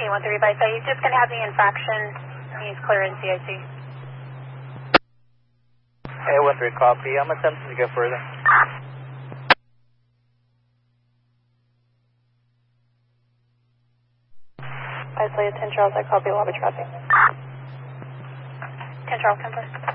813 by site. He's just going to have the infraction. He's clear in CIC. 813 copy. I'm attempting to go further. By site 10 Charles, I copy lobby traffic. 10 Charles, come first.